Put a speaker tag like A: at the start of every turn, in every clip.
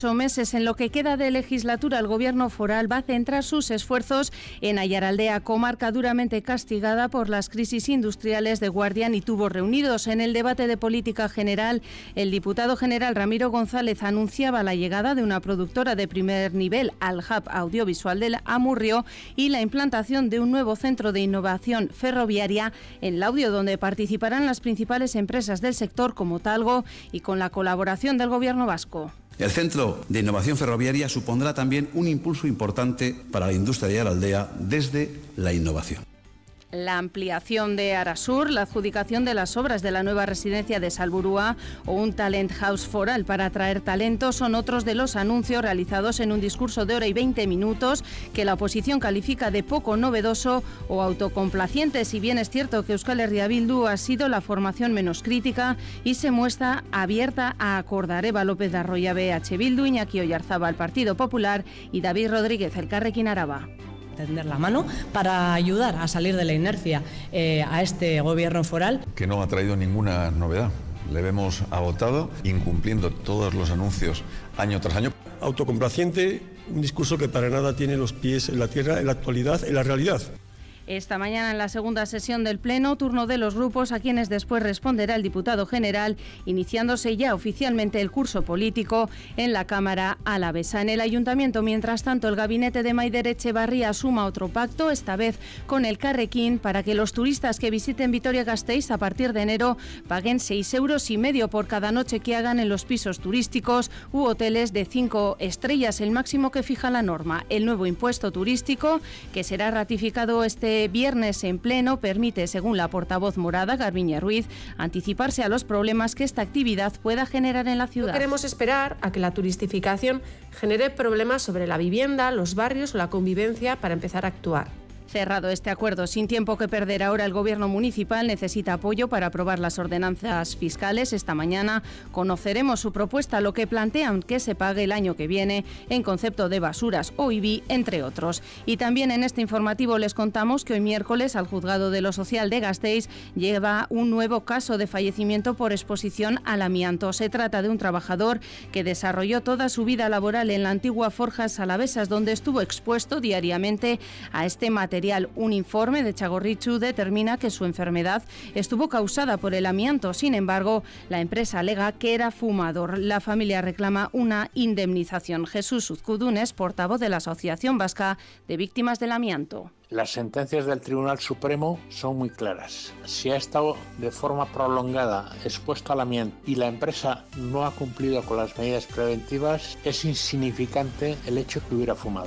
A: Meses. En lo que queda de legislatura, el Gobierno foral va a centrar sus esfuerzos en Aiaraldea, comarca duramente castigada por las crisis industriales de Guardián y Tubos Reunidos. En el debate de política general, el diputado general Ramiro González anunciaba la llegada de una productora de primer nivel al hub audiovisual del Amurrio y la implantación de un nuevo centro de innovación ferroviaria en Laudio, donde participarán las principales empresas del sector como Talgo y con la colaboración del Gobierno vasco.
B: El Centro de Innovación Ferroviaria supondrá también un impulso importante para la industria de Aiaraldea desde la innovación.
A: La ampliación de Arasur, la adjudicación de las obras de la nueva residencia de Salburua o un talent house foral para atraer talento son otros de los anuncios realizados en un discurso de hora y 20 minutos que la oposición califica de poco novedoso o autocomplaciente. Si bien es cierto que Euskal Herria Bildu ha sido la formación menos crítica y se muestra abierta a acordar. Eva López de Arroyabe, H. Bildu, Iñaki Oyarzábal, Partido Popular y David Rodríguez, Elkarrekin Araba.
C: Tender la mano para ayudar a salir de la inercia a este gobierno foral.
D: Que no ha traído ninguna novedad. Le vemos agotado, incumpliendo todos los anuncios año tras año.
E: Autocomplaciente, un discurso que para nada tiene los pies en la tierra, en la actualidad, en la realidad.
A: Esta mañana en la segunda sesión del Pleno, turno de los grupos a quienes después responderá el diputado general, iniciándose ya oficialmente el curso político en la Cámara alavesa. En el Ayuntamiento, mientras tanto, el gabinete de Maider Etxebarria suma otro pacto, esta vez con el Carrequín, para que los turistas que visiten Vitoria-Gasteiz a partir de enero paguen 6,5 € por cada noche que hagan en los pisos turísticos u hoteles de 5 estrellas, el máximo que fija la norma. El nuevo impuesto turístico, que será ratificado este viernes en Pleno, permite, según la portavoz morada, Garbiñe Ruiz, anticiparse a los problemas que esta actividad pueda generar en la ciudad.
F: No queremos esperar a que la turistificación genere problemas sobre la vivienda, los barrios o la convivencia para empezar a actuar.
A: Cerrado este acuerdo, sin tiempo que perder ahora, el Gobierno municipal necesita apoyo para aprobar las ordenanzas fiscales. Esta mañana conoceremos su propuesta, lo que plantean que se pague el año que viene en concepto de basuras o IBI, entre otros. Y también en este informativo les contamos que hoy miércoles al Juzgado de lo Social de Gasteiz lleva un nuevo caso de fallecimiento por exposición al amianto. Se trata de un trabajador que desarrolló toda su vida laboral en la antigua Forjas Alavesas, donde estuvo expuesto diariamente a este material. Un informe de Txagorritxu determina que su enfermedad estuvo causada por el amianto. Sin embargo, la empresa alega que era fumador. La familia reclama una indemnización. Jesús Uzcudunes, portavoz de la Asociación Vasca de Víctimas del Amianto.
G: Las sentencias del Tribunal Supremo son muy claras. Si ha estado de forma prolongada expuesto al amianto y la empresa no ha cumplido con las medidas preventivas, es insignificante el hecho que hubiera fumado.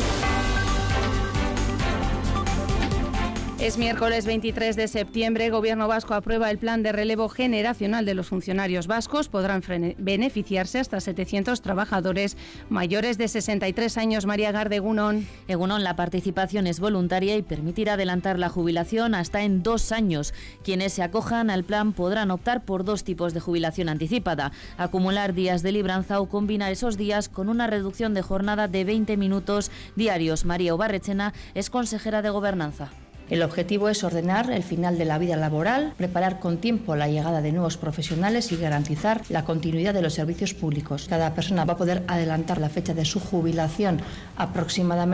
A: Es miércoles 23 de septiembre. Gobierno vasco aprueba el plan de relevo generacional de los funcionarios vascos. Podrán beneficiarse hasta 700 trabajadores mayores de 63 años. María Garde, Egunon.
H: Egunon, la participación es voluntaria y permitirá adelantar la jubilación hasta en 2 años. Quienes se acojan al plan podrán optar por 2 tipos de jubilación anticipada: acumular días de libranza o combinar esos días con una reducción de jornada de 20 minutos diarios. María Obarrechena es consejera de Gobernanza.
I: El objetivo es ordenar el final de la vida laboral, preparar con tiempo la llegada de nuevos profesionales y garantizar la continuidad de los servicios públicos. Cada persona va a poder adelantar la fecha de su jubilación aproximadamente